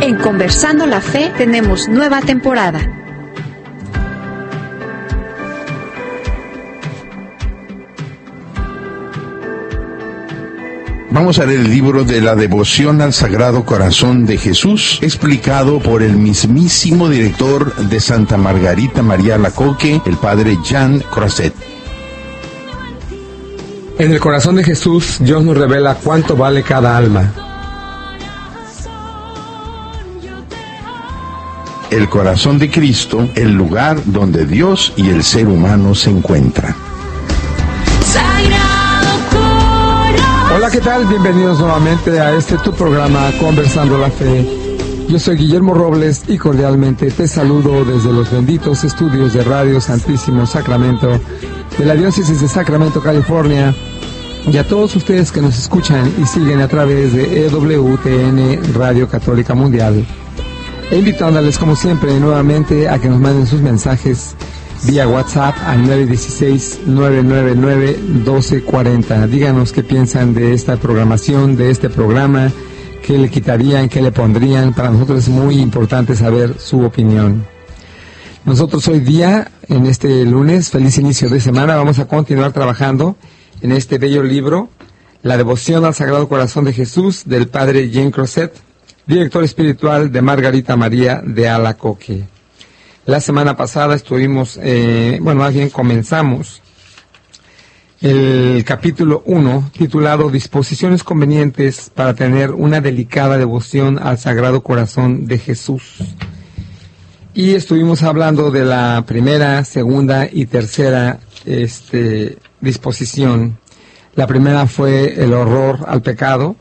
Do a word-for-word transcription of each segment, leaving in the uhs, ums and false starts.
En Conversando la Fe tenemos nueva temporada. Vamos a leer el libro de la devoción al Sagrado Corazón de Jesús, explicado por el mismísimo director de Santa Margarita María Alacoque, el padre Jean Croiset. En el corazón de Jesús, Dios nos revela cuánto vale cada alma. El corazón de Cristo, el lugar donde Dios y el ser humano se encuentran. Hola, ¿qué tal? Bienvenidos nuevamente a este tu programa Conversando la Fe. Yo soy Guillermo Robles y cordialmente te saludo desde los benditos estudios de Radio Santísimo Sacramento de la Diócesis de Sacramento, California, y a todos ustedes que nos escuchan y siguen a través de E W T N Radio Católica Mundial. E invitándoles como siempre nuevamente a que nos manden sus mensajes vía WhatsApp al nueve uno seis, nueve nueve nueve, uno dos cuatro cero. Díganos qué piensan de esta programación, de este programa, qué le quitarían, qué le pondrían. Para nosotros es muy importante saber su opinión. Nosotros hoy día, en este lunes, feliz inicio de semana, vamos a continuar trabajando en este bello libro, La devoción al Sagrado Corazón de Jesús, del padre Jean Croiset, director espiritual de Margarita María de Alacoque. La semana pasada estuvimos, eh, bueno, más bien comenzamos el capítulo uno, titulado Disposiciones convenientes para tener una delicada devoción al Sagrado Corazón de Jesús. Y estuvimos hablando de la primera, segunda y tercera este, disposición. La primera fue el horror al pecado,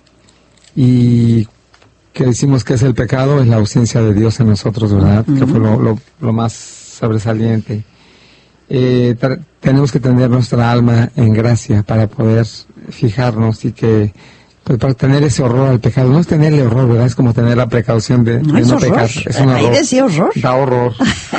y que decimos que es el pecado, es la ausencia de Dios en nosotros, ¿verdad? Uh-huh. Que fue lo, lo, lo más sobresaliente. Eh, tra- tenemos que tener nuestra alma en gracia para poder fijarnos y que, pues, para tener ese horror al pecado. No es tenerle horror, ¿verdad? Es como tener la precaución de no, de es no horror. pecar. Es un horror. Ahí decía horror. Da horror.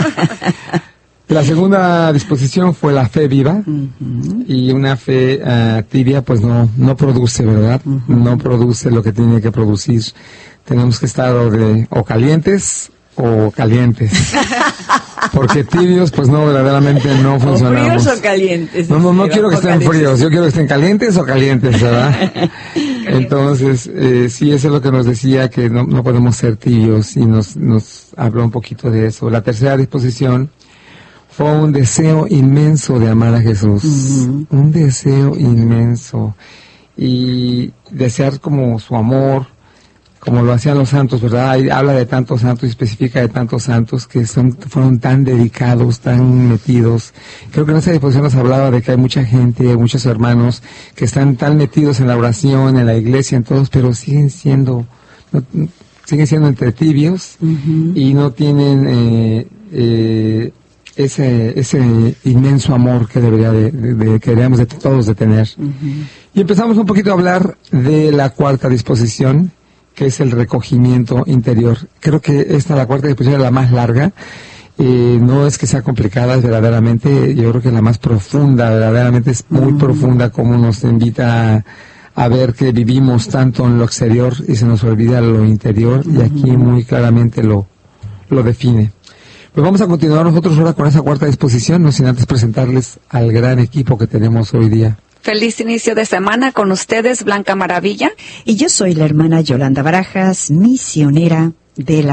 La segunda disposición fue la fe viva, uh-huh. y una fe uh, tibia pues no no produce, ¿verdad? Uh-huh. No produce lo que tiene que producir. Tenemos que estar o, de, o calientes o calientes. Porque tibios, pues no, verdaderamente no funcionamos. ¿O fríos o calientes? No, no, no quiero que estén calientes. Fríos, yo quiero que estén calientes o calientes, ¿verdad? Entonces, eh, sí, eso es lo que nos decía, que no, no podemos ser tibios, y nos, nos habló un poquito de eso. La tercera disposición fue un deseo inmenso de amar a Jesús. Uh-huh. Un deseo inmenso. Y desear como su amor, como lo hacían los santos, ¿verdad? Y habla de tantos santos y especifica de tantos santos que son, fueron tan dedicados, tan metidos. Creo que en esa disposición nos hablaba de que hay mucha gente, muchos hermanos que están tan metidos en la oración, en la iglesia, en todos, pero siguen siendo, no, siguen siendo entre tibios, uh-huh. y no tienen eh, eh, ese ese inmenso amor que debería de, de, de que deberíamos de todos de tener. Uh-huh. Y empezamos un poquito a hablar de la cuarta disposición, que es el recogimiento interior. Creo que esta, la cuarta disposición, es la más larga. Eh, no es que sea complicada, es verdaderamente, yo creo que es la más profunda, verdaderamente es muy uh-huh. profunda, como nos invita a, a ver que vivimos tanto en lo exterior y se nos olvida lo interior, uh-huh. y aquí muy claramente lo, lo define. Pues vamos a continuar nosotros ahora con esa cuarta disposición, no sin antes presentarles al gran equipo que tenemos hoy día. Feliz inicio de semana con ustedes, Blanca Maravilla. Y yo soy la hermana Yolanda Barajas, misionera de la